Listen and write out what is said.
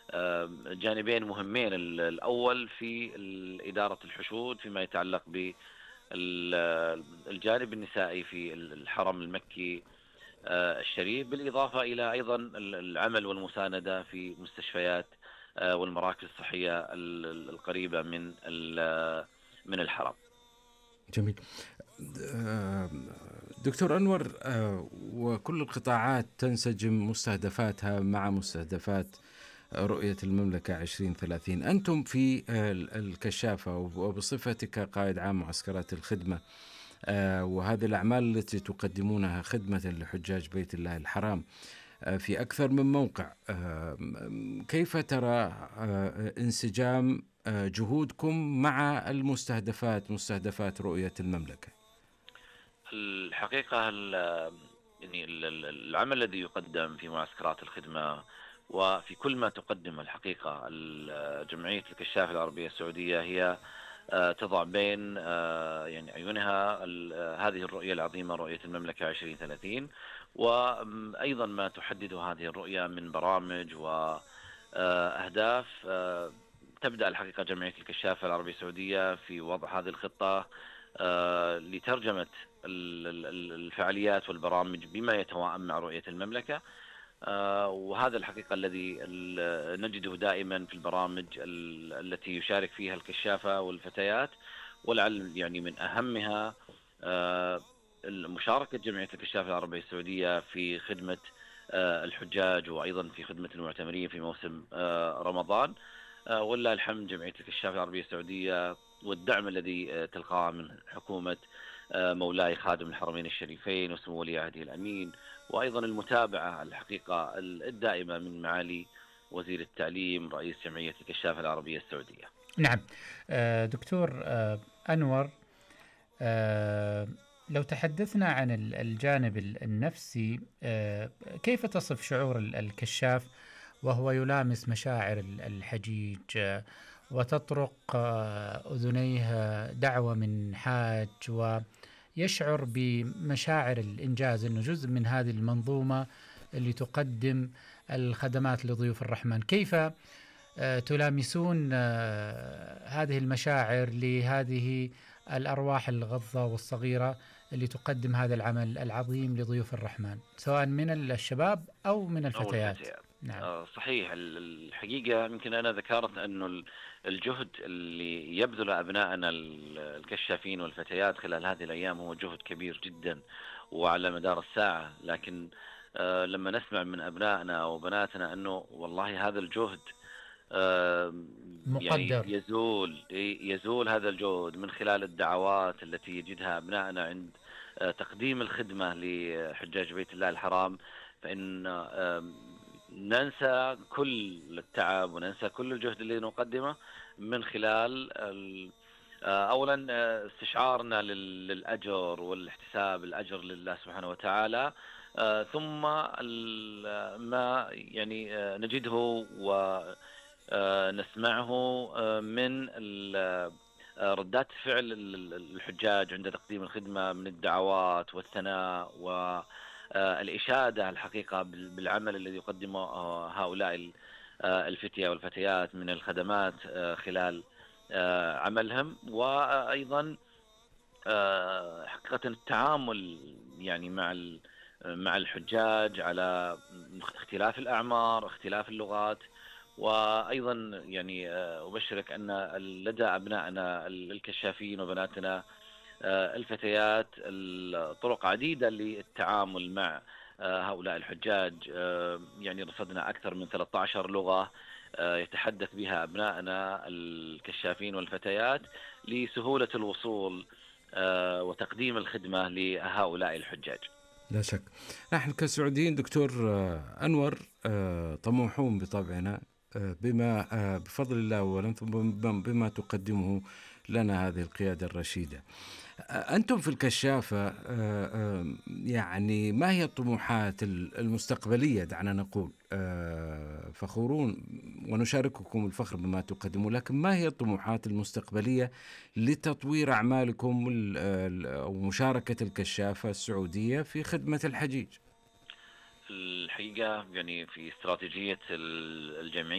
جانبين مهمين. الأول في إدارة الحشود فيما يتعلق بالجانب النسائي في الحرم المكي الشريف، بالإضافة إلى أيضا العمل والمساندة في مستشفيات والمراكز الصحية القريبة من الحرم. جميل. آه، دكتور أنور، وكل القطاعات تنسجم مستهدفاتها مع مستهدفات رؤية المملكة 2030. أنتم في الكشافة وبصفتك قائد عام معسكرات الخدمة، وهذه الأعمال التي تقدمونها خدمة لحجاج بيت الله الحرام في أكثر من موقع، كيف ترى انسجام جهودكم مع مستهدفات رؤية المملكة؟ الحقيقة يعني العمل الذي يقدم في معسكرات الخدمة وفي كل ما تقدم الحقيقة جمعية الكشاف العربية السعودية هي تضع بين يعني عيونها هذه الرؤية العظيمة، رؤية المملكة 2030، وأيضا ما تحدد هذه الرؤية من برامج وأهداف. تبدأ الحقيقة جمعية الكشافة العربية السعودية في وضع هذه الخطة لترجمة الفعاليات والبرامج بما يتوائم مع رؤية المملكة. وهذا الحقيقة الذي نجده دائما في البرامج التي يشارك فيها الكشافة والفتيات، ولعل يعني من أهمها مشاركة جمعية الكشافة العربية السعودية في خدمة الحجاج، وأيضا في خدمة المعتمرين في موسم رمضان. ولله الحمد، جمعية الكشافة العربية السعودية والدعم الذي تلقاه من حكومة مولاي خادم الحرمين الشريفين وسمو ولي عهده الأمين، وأيضا المتابعة الحقيقة الدائمة من معالي وزير التعليم رئيس جمعية الكشافة العربية السعودية. نعم. دكتور أنور، لو تحدثنا عن الجانب النفسي، كيف تصف شعور الكشاف وهو يلامس مشاعر الحجيج، وتطرق أذنيه دعوة من حاج، ويشعر بمشاعر الإنجاز أنه جزء من هذه المنظومة اللي تقدم الخدمات لضيوف الرحمن؟ كيف تلامسون هذه المشاعر لهذه الأرواح الغضة والصغيرة اللي تقدم هذا العمل العظيم لضيوف الرحمن، سواء من الشباب أو من أو الفتيات؟ الفتيات. نعم. صحيح. الحقيقة يمكن أنا ذكرت أنه الجهد اللي يبذل أبنائنا الكشافين والفتيات خلال هذه الأيام هو جهد كبير جدا وعلى مدار الساعة، لكن لما نسمع من أبنائنا وبناتنا أنه والله هذا الجهد يعني مقدر. يزول هذا الجهد من خلال الدعوات التي يجدها أبنائنا عند تقديم الخدمة لحجاج بيت الله الحرام، فإن ننسى كل التعب وننسى كل الجهد اللي نقدمه من خلال أولا استشعارنا للأجر والاحتساب الأجر لله سبحانه وتعالى، ثم ما يعني نجده ونسمعه من ردات فعل الحجاج عند تقديم الخدمة من الدعوات والثناء والإشادة الحقيقة بالعمل الذي يقدمه هؤلاء الفتية والفتيات من الخدمات خلال عملهم. وأيضا حقيقة التعامل يعني مع الحجاج على اختلاف الأعمار، اختلاف اللغات. وأيضا يعني أبشرك أن لدى أبنائنا الكشافين وبناتنا الفتيات طرق عديدة للتعامل مع هؤلاء الحجاج. يعني رصدنا أكثر من 13 لغة يتحدث بها أبنائنا الكشافين والفتيات لسهولة الوصول وتقديم الخدمة لهؤلاء الحجاج. لا شك نحن كسعوديين دكتور أنور طموحون بطبعنا بما بفضل الله ولم بما تقدمه لنا هذه القيادة الرشيدة. أنتم في الكشافة يعني ما هي الطموحات المستقبلية؟ دعنا نقول فخورون ونشارككم الفخر بما تقدمون، لكن ما هي الطموحات المستقبلية لتطوير أعمالكم ومشاركة الكشافة السعودية في خدمة الحجيج؟ الحقيقة يعني في استراتيجية الجمعية